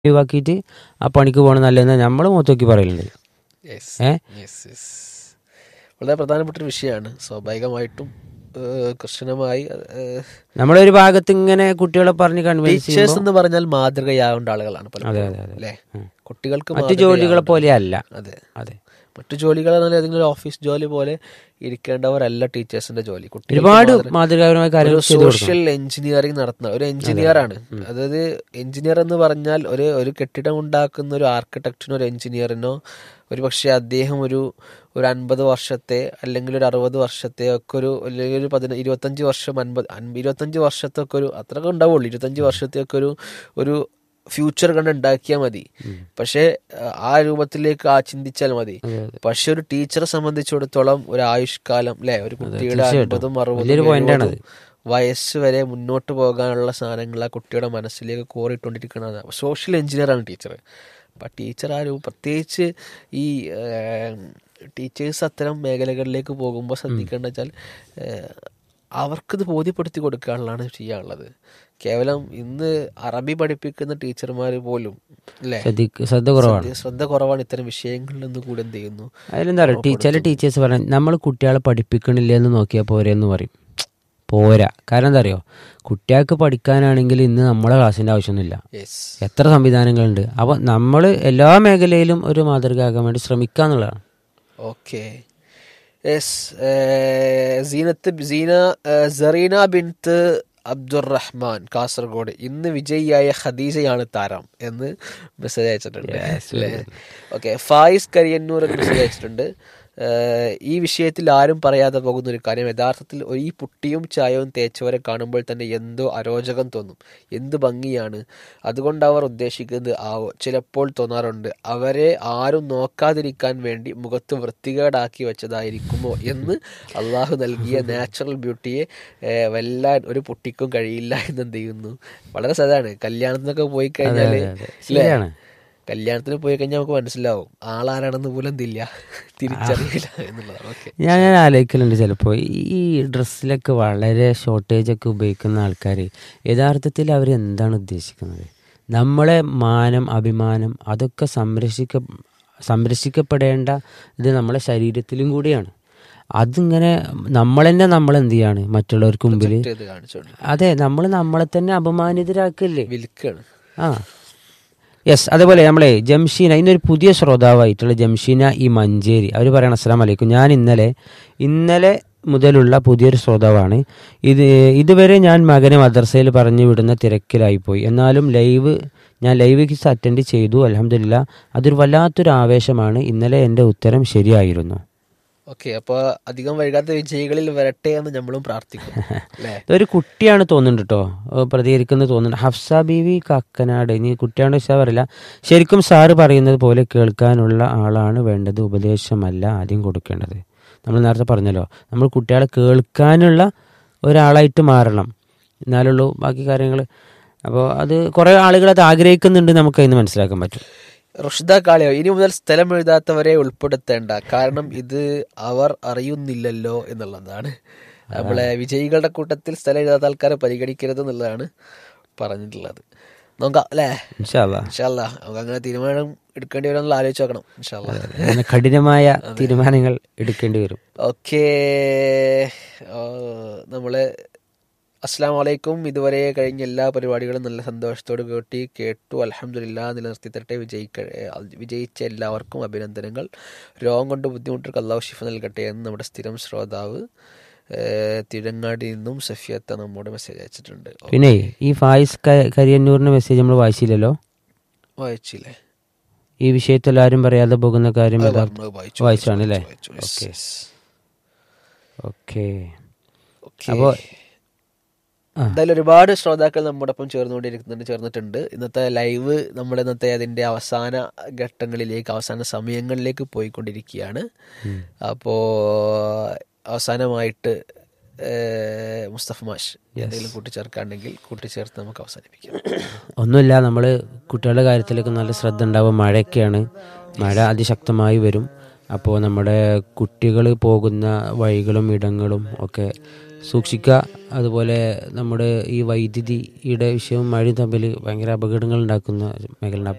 ഒഴിവാക്കിയിട്ട് ആ പണിക്ക് പോകണം നല്ലതെന്ന് നമ്മൾ മുഖത്ത് നോക്കി പറയലുണ്ട്. യെസ് യെസ് യെസ് വളരെ പ്രധാനപ്പെട്ടൊരു വിഷയമാണ്. സ്വാഭാവികമായിട്ടും കർശനമായി നമ്മളൊരു ഭാഗത്ത് ഇങ്ങനെ കുട്ടികളെ പറഞ്ഞ് കൺവിൻസ് ടീച്ചേഴ്സ് ചെയ്യുമ്പോൾ എന്ന് പറഞ്ഞാൽ മാതൃകയാവേണ്ട ആളുകളാണ് അതെ പലപ്പോഴും, അതെ അതെ അല്ലേ? കുട്ടികൾക്ക് മറ്റു ജോലികളെ പോലെയല്ല. അതെ, അതെ, മറ്റു ജോലികൾ എന്നാൽ ഏതെങ്കിലും ഓഫീസ് ജോലി പോലെ ഇരിക്കേണ്ടവരല്ല ടീച്ചേഴ്സിന്റെ ജോലി. ഒരുപാട് മാതൃകാപരമായ ഒരു കാര്യങ്ങൾ ചെയ്തു കൊടുക്കണം. സോഷ്യൽ എഞ്ചിനീയറിംഗ് നടത്തുന്ന ഒരു എഞ്ചിനീയറാണ്. അതായത് എഞ്ചിനീയർ എന്ന് പറഞ്ഞാൽ ഒരു കെട്ടിടം ഉണ്ടാക്കുന്ന ഒരു ആർക്കിടെക്റ്റിനോ ഒരു എഞ്ചിനീയറിനോ ഒരു പക്ഷേ അദ്ദേഹം ഒരു 50 വർഷത്തെ അല്ലെങ്കിൽ ഒരു 60 വർഷത്തെ ഒക്കെ അല്ലെങ്കിൽ ഒരു 25 വർഷം 25 വർഷത്തെ ഒക്കെ അത്രയൊക്കെ ഉണ്ടാവുള്ളൂ. 25 വർഷത്തെ ഒക്കെ ഒരു ഫ്യൂച്ചർ കണ്ട് ഉണ്ടാക്കിയാൽ മതി. പക്ഷെ ആ രൂപത്തിലേക്ക് ചിന്തിച്ചാൽ മതി. പക്ഷെ ഒരു ടീച്ചറെ സംബന്ധിച്ചിടത്തോളം ഒരു ആയുഷ്കാലം, അല്ലെ, ഒരു കുട്ടിയുടെ 50ഉം 60ഉം വയസ്സ് വരെ മുന്നോട്ട് പോകാനുള്ള സാധനങ്ങൾ ആ കുട്ടിയുടെ മനസ്സിലേക്ക് കോറിയിട്ടുകൊണ്ടിരിക്കുന്നതാണ്. സോഷ്യൽ എഞ്ചിനീയറാണ് ടീച്ചർ. അപ്പം ടീച്ചർ പ്രത്യേകിച്ച് ഈ ടീച്ചേഴ്സ് അത്തരം മേഖലകളിലേക്ക് പോകുമ്പോൾ ശ്രദ്ധിക്കേണ്ടത് വെച്ചാൽ അവർക്കിത് ബോധ്യപ്പെടുത്തി കൊടുക്കാനുള്ളതാണ് ചെയ്യാനുള്ളത്. കേവലം ഇന്ന് അറബി പഠിപ്പിക്കുന്ന ടീച്ചർമാർ പോലും, അല്ലേ, ശ്രദ്ധ കുറവാണ് ഇത്തരം വിഷയങ്ങളിൽ നിന്ന് കൂടെ എന്ത് ചെയ്യുന്നു. അതിലെന്താ പറയുക, ചില ടീച്ചേഴ്സ് പറയാൻ നമ്മൾ കുട്ടികളെ പഠിപ്പിക്കണില്ല എന്ന് നോക്കിയാൽ പോരെന്ന് പറയും. പോരാ. കാരണം എന്താ അറിയോ, കുട്ടികൾക്ക് പഠിക്കാനാണെങ്കിൽ ഇന്ന് നമ്മളെ ക്ലാസ്സിൻ്റെ ആവശ്യമൊന്നുമില്ല. എത്ര സംവിധാനങ്ങളുണ്ട്. അപ്പോൾ നമ്മൾ എല്ലാ മേഖലയിലും ഒരു മാതൃകയാകാൻ വേണ്ടി ശ്രമിക്കുക എന്നുള്ളതാണ്. ഓക്കെ. സറീന ബിൻത്ത് അബ്ദുറഹ്മാൻ കാസർഗോഡ് ഇന്ന് വിജയിയായ ഖദീജയാണ് താരം എന്ന് മെസ്സേജ് അയച്ചിട്ടുണ്ട്. ഓക്കെ. ഫായിസ് കരിയന്നൂർ എന്ന് മെസ്സേജ് അയച്ചിട്ടുണ്ട്. ഈ വിഷയത്തിൽ ആരും പറയാതെ പോകുന്ന ഒരു കാര്യം, യഥാർത്ഥത്തിൽ ഈ പുട്ടിയും ചായവും തേച്ചവരെ കാണുമ്പോൾ തന്നെ എന്തോ അരോചകം തോന്നും. എന്ത് ഭംഗിയാണ്, അതുകൊണ്ട് അവർ ഉദ്ദേശിക്കുന്നത് ആവോ, ചിലപ്പോൾ തോന്നാറുണ്ട് അവരെ ആരും നോക്കാതിരിക്കാൻ വേണ്ടി മുഖത്ത് വൃത്തികേടാക്കി വെച്ചതായിരിക്കുമോ എന്ന്. അള്ളാഹു നൽകിയ നാച്ചുറൽ ബ്യൂട്ടിയെ വെല്ലാൻ ഒരു പുട്ടിക്കും കഴിയില്ല എന്നെന്ത് ചെയ്യുന്നു. വളരെ സാധാരണ. കല്യാണത്തിനൊക്കെ പോയി കഴിഞ്ഞാൽ, കല്യാണത്തിന് പോയി കഴിഞ്ഞാൽ നമുക്ക് മനസ്സിലാവും ആളാരാണെന്ന് പോലും എന്തില്ല, തിരിച്ചറിയില്ല എന്നുള്ളതാണ്. ഓക്കെ. ഞാൻ ആലോചിക്കലുണ്ട് ചിലപ്പോൾ ഈ ഡ്രസ്സിലൊക്കെ വളരെ ഷോർട്ടേജൊക്കെ ഉപയോഗിക്കുന്ന ആൾക്കാർ യഥാർത്ഥത്തിൽ അവരെന്താണ് ഉദ്ദേശിക്കുന്നത്? നമ്മളെ മാനം, അഭിമാനം അതൊക്കെ സംരക്ഷിക്കപ്പെടേണ്ട ഇത് നമ്മളെ ശരീരത്തിലും കൂടിയാണ്. അതിങ്ങനെ നമ്മളെന്ത് ചെയ്യാണ് മറ്റുള്ളവർക്ക് മുമ്പിൽ? അതെ, നമ്മളെ തന്നെ അപമാനിതരാക്കല്ലേ, വിൽക്കാണ്. യെസ്. അതേപോലെ നമ്മളെ ജംഷീന, ഇന്നൊരു പുതിയ ശ്രോതാവായിട്ടുള്ള ജംഷീന ഈ മഞ്ചേരി, അവർ പറയണം അസ്സലാമു അലൈക്കും, ഞാൻ ഇന്നലെ മുതലുള്ള പുതിയൊരു ശ്രോതാവാണ്. ഇതുവരെ ഞാൻ മകനെ മദ്രസയിൽ പറഞ്ഞു വിടുന്ന തിരക്കിലായിപ്പോയി. എന്നാലും ഞാൻ ലൈവ് ക്വിസ് അറ്റൻഡ് ചെയ്തു. അൽഹംദുലില്ലാ, അതൊരു വല്ലാത്തൊരു ആവേശമാണ്. ഇന്നലെ എൻ്റെ ഉത്തരം ശരിയായിരുന്നു. ഓക്കെ. അപ്പോൾ അധികം വൈകാത്ത വിജയികളിൽ വരട്ടെ എന്ന് നമ്മളും പ്രാർത്ഥിക്കും. ഇതൊരു കുട്ടിയാണ് തോന്നുന്നുണ്ട് കേട്ടോ പ്രതികരിക്കുന്നത് തോന്നുന്നുണ്ട്. ഹഫ്സ ബീവി കാക്കനാട്. ഇനി കുട്ടിയാണോ വെച്ചാൽ പറയില്ല. ശരിക്കും സാറ് പറയുന്നത് പോലെ കേൾക്കാനുള്ള ആളാണ് വേണ്ടത്, ഉപദേശമല്ല ആദ്യം കൊടുക്കേണ്ടത്. നമ്മൾ നേരത്തെ പറഞ്ഞല്ലോ, നമ്മൾ കുട്ടികളെ കേൾക്കാനുള്ള ഒരാളായിട്ട് മാറണം, എന്നാലുള്ളൂ ബാക്കി കാര്യങ്ങൾ. അപ്പോൾ അത് കുറേ ആളുകൾ അത് ആഗ്രഹിക്കുന്നുണ്ട്, നമുക്കതിന് മനസ്സിലാക്കാൻ പറ്റും. റുഷ്ദ കാളിയോ, ഇനി മുതൽ സ്ഥലം എഴുതാത്തവരെ ഉൾപ്പെടുത്തേണ്ട, കാരണം ഇത് അവർ അറിയുന്നില്ലല്ലോ എന്നുള്ളതാണ്. നമ്മളെ വിജയികളുടെ കൂട്ടത്തിൽ സ്ഥലം എഴുതാത്ത ആൾക്കാരെ പരിഗണിക്കരുത് എന്നുള്ളതാണ് പറഞ്ഞിട്ടുള്ളത്. നോക്കാം, അല്ലേ? ഇൻഷാ അല്ലാഹ് നമുക്ക് അങ്ങനെ തീരുമാനം എടുക്കേണ്ടി വരും എന്നുള്ള ആലോചിച്ച് നോക്കണം. ഇൻഷാ അല്ലാഹ് കഠിനമായ തീരുമാനങ്ങൾ എടുക്കേണ്ടി വരും. ഓക്കെ. നമ്മള് അസ്സലാമു അലൈക്കും, ഇതുവരെ കഴിഞ്ഞ എല്ലാ പരിപാടികളും നല്ല സന്തോഷത്തോട് കേട്ടു. അൽഹംദുലില്ലാ, നിലനിർത്തി തരട്ടെ. വിജയിച്ച എല്ലാവർക്കും അഭിനന്ദനങ്ങൾ. രോഗം കൊണ്ട് ബുദ്ധിമുട്ടുകൾക്ക് അല്ലാഹു ശിഫ നൽകട്ടെ എന്ന് നമ്മുടെ സ്ഥിരം ശ്രോതാവ് തിരങ്ങാടി നിന്നും സഫിയത്ത നമ്മോട് മെസ്സേജ് അയച്ചിട്ടുണ്ട്. പിന്നെ ഈ ഫായിസ് കരിയന്നൂറിന്റെ മെസ്സേജ് നമ്മൾ വായിച്ചില്ലല്ലോ. വായിച്ചില്ലേ? ഈ വിഷയത്തിൽ ആരും പറയാതെ പോകുന്ന കാര്യം വായിച്ചാണ് അല്ലേ? ഓക്കെ. അപ്പോൾ എന്തായാലും ഒരുപാട് ശ്രോതാക്കൾ നമ്മോടൊപ്പം ചേർന്നിട്ടുണ്ട്. ഇന്നത്തെ ലൈവ് നമ്മുടെ അതിൻ്റെ അവസാന ഘട്ടങ്ങളിലേക്ക്, അവസാന സമയങ്ങളിലേക്ക് പോയിക്കൊണ്ടിരിക്കുകയാണ്. അപ്പോൾ അവസാനമായിട്ട് മുസ്തഫ മാഷ് എന്തെങ്കിലും കൂട്ടിച്ചേർക്കാണെങ്കിൽ കൂട്ടിച്ചേർത്ത് നമുക്ക് അവസാനിപ്പിക്കാം. ഒന്നുമില്ല, നമ്മൾ കുട്ടികളുടെ കാര്യത്തിലേക്ക് നല്ല ശ്രദ്ധ ഉണ്ടാവും. മഴയൊക്കെയാണ്, മഴ അതിശക്തമായി വരും. അപ്പോൾ നമ്മുടെ കുട്ടികൾ പോകുന്ന വഴികളും ഇടങ്ങളും ഒക്കെ സൂക്ഷിക്കുക. അതുപോലെ നമ്മുടെ ഈ വൈദ്യുതിയുടെ വിഷയവും മഴയും തമ്മിൽ ഭയങ്കര അപകടങ്ങൾ ഉണ്ടാക്കുന്ന മേഖലയാണ്.